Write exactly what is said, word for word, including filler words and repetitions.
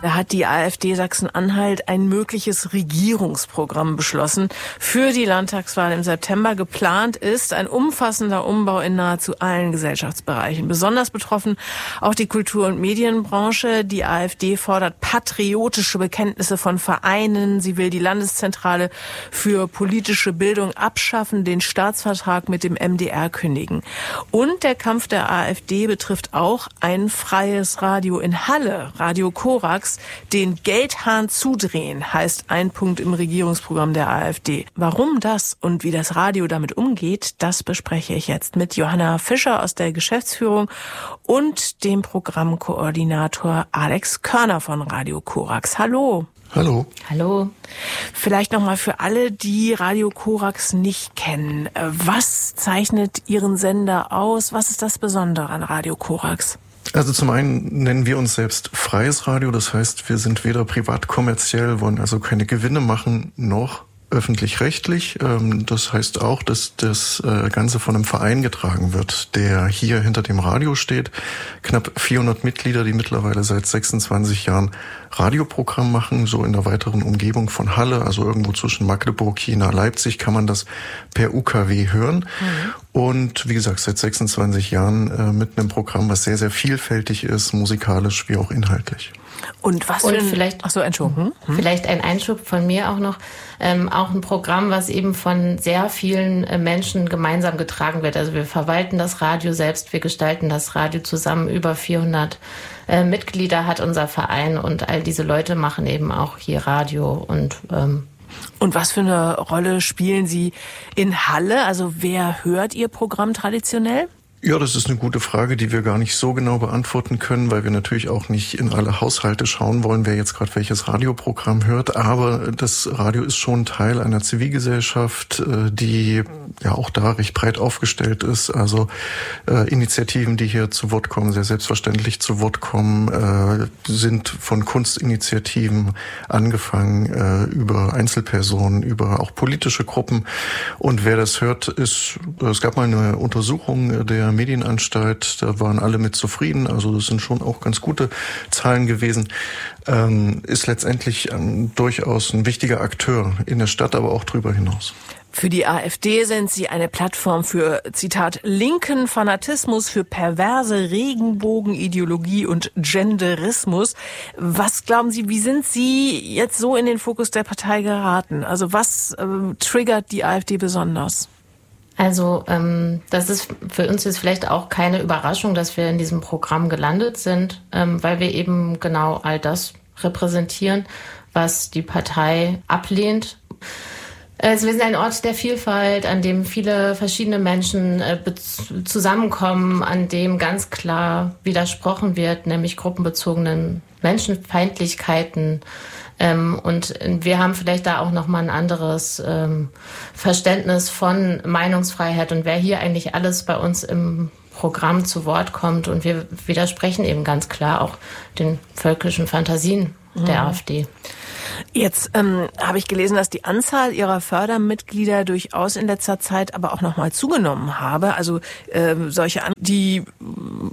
Da hat die AfD Sachsen-Anhalt ein mögliches Regierungsprogramm beschlossen für die Landtagswahl im September. Geplant ist ein umfassender Umbau in nahezu allen Gesellschaftsbereichen. Besonders betroffen auch die Kultur- und Medienbranche. Die AfD fordert patriotische Bekenntnisse von Vereinen. Sie will die Landeszentrale für politische Bildung abschaffen, den Staatsvertrag mit dem M D R kündigen. Und der Kampf der AfD betrifft auch ein freies Radio in Halle, Radio Korax. Den Geldhahn zudrehen, heißt ein Punkt im Regierungsprogramm der AfD. Warum das und wie das Radio damit umgeht, das bespreche ich jetzt mit Johanna Fischer aus der Geschäftsführung und dem Programmkoordinator Alex Körner von Radio Korax. Hallo. Hallo. Hallo. Vielleicht nochmal für alle, die Radio Korax nicht kennen. Was zeichnet Ihren Sender aus? Was ist das Besondere an Radio Korax? Also zum einen nennen wir uns selbst freies Radio. Das heißt, wir sind weder privat kommerziell, wollen also keine Gewinne machen, noch öffentlich-rechtlich. Das heißt auch, dass das Ganze von einem Verein getragen wird, der hier hinter dem Radio steht. Knapp vierhundert Mitglieder, die mittlerweile seit sechsundzwanzig Jahren Radioprogramm machen, so in der weiteren Umgebung von Halle, also irgendwo zwischen Magdeburg, Jena, Leipzig, kann man das per U K W hören. Mhm. Und wie gesagt, seit sechsundzwanzig Jahren mit einem Programm, was sehr, sehr vielfältig ist, musikalisch wie auch inhaltlich. Und was und für ein, vielleicht, ach so, Entschuldigung. Hm? Vielleicht ein Einschub von mir auch noch. Ähm, auch ein Programm, was eben von sehr vielen äh, Menschen gemeinsam getragen wird. Also wir verwalten das Radio selbst, wir gestalten das Radio zusammen. Über vierhundert äh, Mitglieder hat unser Verein und all diese Leute machen eben auch hier Radio. Und ähm, Und was für eine Rolle spielen Sie in Halle? Also wer hört Ihr Programm traditionell? Ja, das ist eine gute Frage, die wir gar nicht so genau beantworten können, weil wir natürlich auch nicht in alle Haushalte schauen wollen, wer jetzt gerade welches Radioprogramm hört. Aber das Radio ist schon Teil einer Zivilgesellschaft, die ja auch da recht breit aufgestellt ist. Also äh, Initiativen, die hier zu Wort kommen, sehr selbstverständlich zu Wort kommen, äh, sind von Kunstinitiativen angefangen, äh, über Einzelpersonen, über auch politische Gruppen. Und wer das hört, ist, es gab mal eine Untersuchung der Medienanstalt, da waren alle mit zufrieden, also das sind schon auch ganz gute Zahlen gewesen, ähm, ist letztendlich ähm, durchaus ein wichtiger Akteur in der Stadt, aber auch darüber hinaus. Für die AfD sind sie eine Plattform für, Zitat, linken Fanatismus, für perverse Regenbogenideologie und Genderismus. Was glauben Sie, wie sind Sie jetzt so in den Fokus der Partei geraten? Also was äh, triggert die AfD besonders? Also ähm, das ist für uns jetzt vielleicht auch keine Überraschung, dass wir in diesem Programm gelandet sind, ähm, weil wir eben genau all das repräsentieren, was die Partei ablehnt. Also wir sind ein Ort der Vielfalt, an dem viele verschiedene Menschen äh, zusammenkommen, an dem ganz klar widersprochen wird, nämlich gruppenbezogenen Menschenfeindlichkeiten. Ähm, und wir haben vielleicht da auch nochmal ein anderes ähm, Verständnis von Meinungsfreiheit und wer hier eigentlich alles bei uns im Programm zu Wort kommt. Und wir widersprechen eben ganz klar auch den völkischen Fantasien mhm. der AfD. Jetzt ähm, habe ich gelesen, dass die Anzahl ihrer Fördermitglieder durchaus in letzter Zeit aber auch nochmal zugenommen habe. Also äh, solche, die